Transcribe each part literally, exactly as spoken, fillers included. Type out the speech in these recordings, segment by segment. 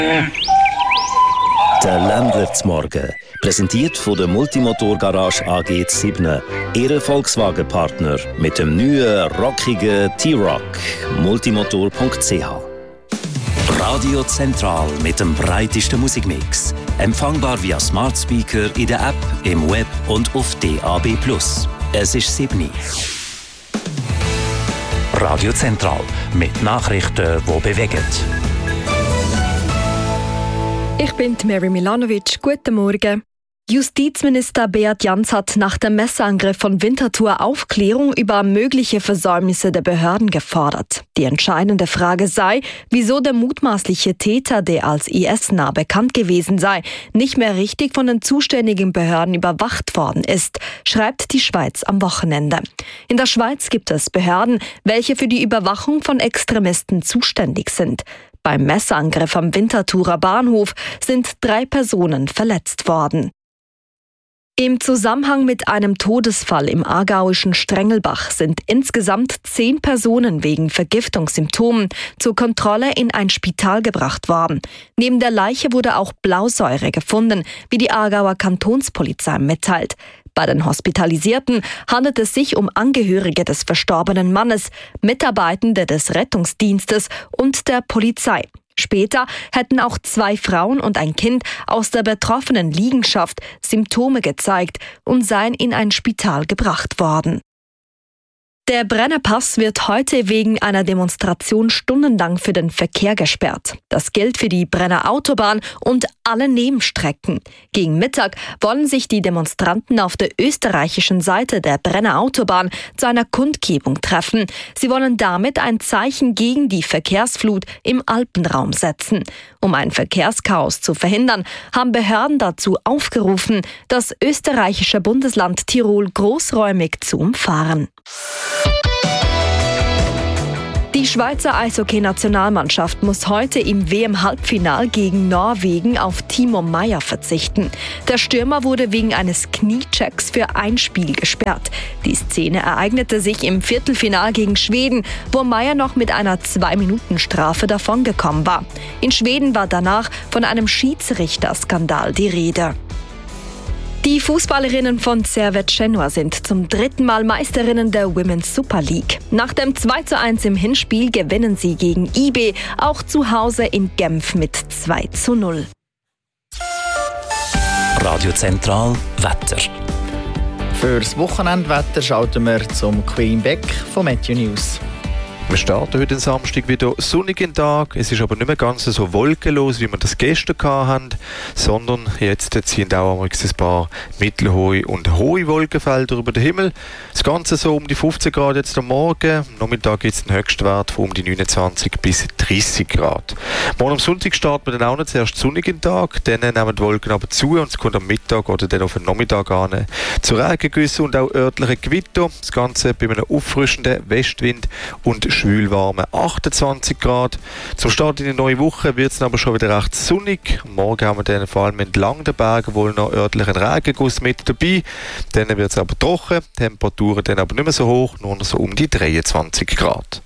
Der Ländler zum Morgen, präsentiert von der Multimotor-Garage A G sieben, Ihr Volkswagen-Partner mit dem neuen, rockigen T-Rock. multimotor punkt c h. Radio Zentral mit dem breitesten Musikmix. Empfangbar via Smart Speaker in der App, im Web und auf D A B plus. Es ist sieben. Radio Zentral mit Nachrichten, die bewegen. Ich bin Mary Milanovic. Guten Morgen. Justizminister Beat Jans hat nach dem Messerangriff von Winterthur Aufklärung über mögliche Versäumnisse der Behörden gefordert. Die entscheidende Frage sei, wieso der mutmaßliche Täter, der als I S-nah bekannt gewesen sei, nicht mehr richtig von den zuständigen Behörden überwacht worden ist, schreibt die Schweiz am Wochenende. In der Schweiz gibt es Behörden, welche für die Überwachung von Extremisten zuständig sind. Beim Messerangriff am Winterthurer Bahnhof sind drei Personen verletzt worden. Im Zusammenhang mit einem Todesfall im aargauischen Strengelbach sind insgesamt zehn Personen wegen Vergiftungssymptomen zur Kontrolle in ein Spital gebracht worden. Neben der Leiche wurde auch Blausäure gefunden, wie die Aargauer Kantonspolizei mitteilt. Bei den Hospitalisierten handelt es sich um Angehörige des verstorbenen Mannes, Mitarbeitende des Rettungsdienstes und der Polizei. Später hätten auch zwei Frauen und ein Kind aus der betroffenen Liegenschaft Symptome gezeigt und seien in ein Spital gebracht worden. Der Brennerpass wird heute wegen einer Demonstration stundenlang für den Verkehr gesperrt. Das gilt für die Brenner Autobahn und alle Nebenstrecken. Gegen Mittag wollen sich die Demonstranten auf der österreichischen Seite der Brenner Autobahn zu einer Kundgebung treffen. Sie wollen damit ein Zeichen gegen die Verkehrsflut im Alpenraum setzen. Um ein Verkehrschaos zu verhindern, haben Behörden dazu aufgerufen, das österreichische Bundesland Tirol großräumig zu umfahren. Die Schweizer Eishockey-Nationalmannschaft muss heute im W M-Halbfinal gegen Norwegen auf Timo Meier verzichten. Der Stürmer wurde wegen eines Kniechecks für ein Spiel gesperrt. Die Szene ereignete sich im Viertelfinal gegen Schweden, wo Meier noch mit einer zwei-Minuten-Strafe davongekommen war. In Schweden war danach von einem Schiedsrichterskandal die Rede. Die Fußballerinnen von Servette Genua sind zum dritten Mal Meisterinnen der Women's Super League. Nach dem zwei zu eins im Hinspiel gewinnen sie gegen I B, auch zu Hause in Genf mit zwei zu null. Radio Zentral Wetter. Fürs Wochenendwetter schalten wir zum Queen Beck von Meteo News. Wir starten heute Samstag wieder sonnigen Tag. Es ist aber nicht mehr ganz so wolkenlos, wie wir das gestern hatten, sondern jetzt ziehen auch ein paar mittelhohe und hohe Wolkenfelder über den Himmel. Das Ganze so um die fünfzehn Grad jetzt am Morgen. Am Nachmittag gibt es einen Höchstwert von um die neunundzwanzig bis dreißig Grad. Morgen am Sonntag starten wir dann auch noch zuerst sonnigen Tag, dann nehmen die Wolken aber zu und es kommt am Mittag oder dann auf den Nachmittag an zu Regengüssen und auch örtlichen Gewitter. Das Ganze bei einem auffrischenden Westwind und schwülwarme achtundzwanzig Grad. Zum Start in die neue Woche wird es dann aber schon wieder recht sonnig. Morgen haben wir dann vor allem entlang der Berge wohl noch örtlichen Regenguss mit dabei. Dann wird es aber trocken, Temperaturen dann aber nicht mehr so hoch, nur noch so um die dreiundzwanzig Grad.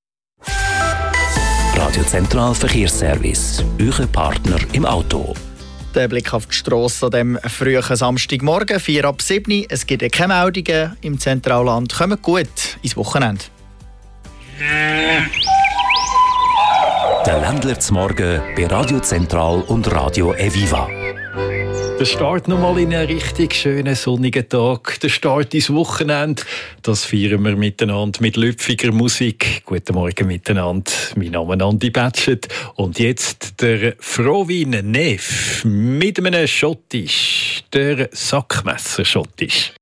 Radio Zentral Verkehrsservice, Ihr Partner im Auto. Der Blick auf die Strasse an diesem frühen Samstagmorgen, vier ab sieben. Es gibt keine Meldungen im Zentralland. Kommt gut ins Wochenende. Der Ländler zum Morgen bei Radio Zentral und Radio Eviva. Der Start nochmal in einen richtig schönen sonnigen Tag. Der Start ins Wochenende. Das feiern wir miteinander mit lüpfiger Musik. Guten Morgen miteinander. Mein Name ist Andi Batschet. Und jetzt der Frowin Neff mit einem Schottisch. Der Sackmesser Schottisch.